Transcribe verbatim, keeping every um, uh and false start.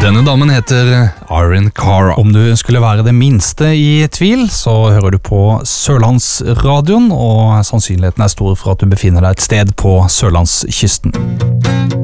Denne damen heter Irene Cara. Om du skulle være det minste i tvil, så hører du på Sørlandsradioen, og sannsynligheten er stor for at du befinner deg et sted på Sørlandskysten.